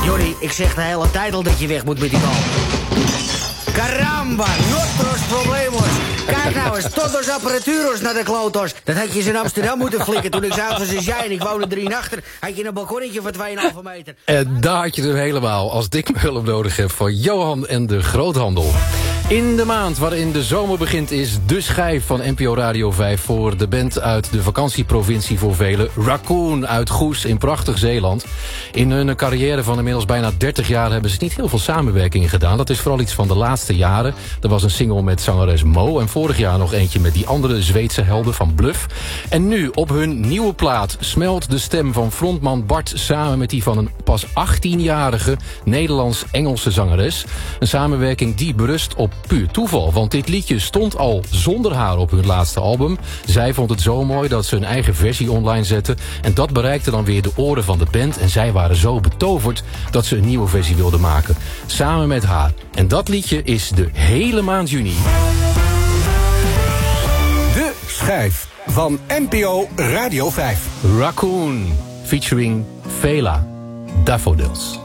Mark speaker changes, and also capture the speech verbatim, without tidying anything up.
Speaker 1: Johnny, ik zeg de hele tijd al dat je weg moet met die bal. Caramba, nosotros problemos. Kijk nou eens, todos apparaturos naar de klotos. Dat had je eens in Amsterdam moeten flikken toen ik zo oud was als jij en ik woonde drie achter. Had je een balkonnetje van twee komma vijf meter.
Speaker 2: En daar had je hem helemaal als Dick me hulp nodig hebt voor Johan en de Groothandel. In de maand waarin de zomer begint is de schijf van N P O Radio vijf... voor de band uit de vakantieprovincie voor velen, Raccoon uit Goes in prachtig Zeeland. In hun carrière van inmiddels bijna dertig jaar hebben ze niet heel veel samenwerkingen gedaan. Dat is vooral iets van de laatste jaren. Er was een single met zangeres Mo en vorig jaar nog eentje met die andere Zweedse helden van Bluff. En nu op hun nieuwe plaat smelt de stem van frontman Bart samen met die van een pas achttienjarige Nederlands-Engelse zangeres. Een samenwerking die berust op puur toeval, want dit liedje stond al zonder haar op hun laatste album. Zij vond het zo mooi dat ze hun eigen versie online zette en dat bereikte dan weer de oren van de band en zij waren zo betoverd dat ze een nieuwe versie wilden maken. Samen met haar. En dat liedje is de hele maand juni.
Speaker 3: De schijf van N P O Radio vijf.
Speaker 2: Raccoon featuring Vela Daffodils.